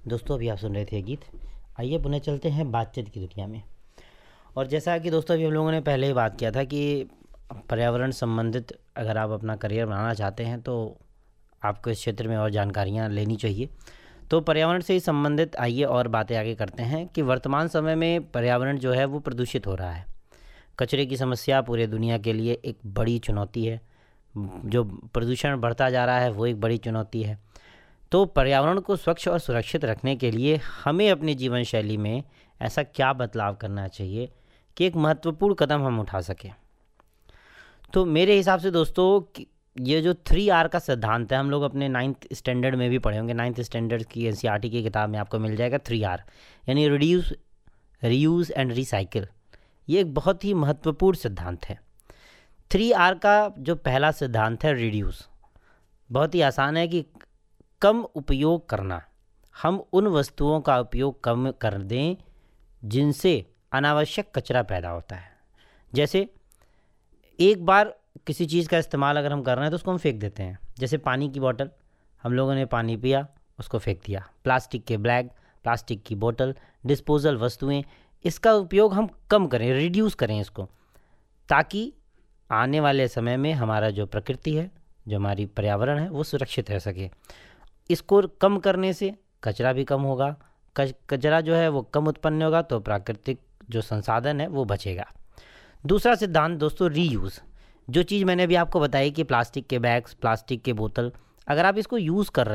दोस्तों अभी आप सुन रहे थे ये गीत। आइए पुनः चलते हैं बातचीत की दुनिया में। और जैसा कि दोस्तों अभी हम लोगों ने पहले ही बात किया था कि पर्यावरण संबंधित अगर आप अपना करियर बनाना चाहते हैं तो आपको इस क्षेत्र में और जानकारियाँ लेनी चाहिए। तो पर्यावरण से ही संबंधित आइए और बातें आगे करते हैं कि वर्तमान समय में पर्यावरण जो है वो प्रदूषित हो रहा है। कचरे की समस्या पूरे दुनिया के लिए एक बड़ी चुनौती है। जो प्रदूषण बढ़ता जा रहा है वो एक बड़ी चुनौती है। तो पर्यावरण को स्वच्छ और सुरक्षित रखने के लिए हमें अपनी जीवन शैली में ऐसा क्या बदलाव करना चाहिए कि एक महत्वपूर्ण कदम हम उठा सकें। तो मेरे हिसाब से दोस्तों ये जो 3R का सिद्धांत है, हम लोग अपने 9th स्टैंडर्ड में भी पढ़े होंगे। 9th स्टैंडर्ड की NCERT की किताब में आपको मिल जाएगा 3R, यानी रिड्यूस, रीयूज़ एंड रिसाइकिल। ये एक बहुत ही महत्वपूर्ण सिद्धांत है। 3R का जो पहला सिद्धांत है रिड्यूस, बहुत ही आसान है कि कम उपयोग करना। हम उन वस्तुओं का उपयोग कम कर दें जिनसे अनावश्यक कचरा पैदा होता है। जैसे एक बार किसी चीज़ का इस्तेमाल अगर हम कर रहे हैं तो उसको हम फेंक देते हैं। जैसे पानी की बोतल, हम लोगों ने पानी पिया, उसको फेंक दिया। प्लास्टिक के बैग, प्लास्टिक की बोतल, डिस्पोजल वस्तुएं, इसका उपयोग हम कम करें, रिड्यूस करें इसको, ताकि आने वाले समय में हमारा जो प्रकृति है, जो हमारी पर्यावरण है, वो सुरक्षित रह सके। इसको कम करने से कचरा भी कम होगा। कचरा जो है वो कम उत्पन्न होगा तो प्राकृतिक जो संसाधन है वो बचेगा। दूसरा सिद्धांत दोस्तों रीयूज़। जो चीज़ मैंने अभी आपको बताई कि प्लास्टिक के बैग्स, प्लास्टिक के बोतल, अगर आप इसको यूज़ कर रहे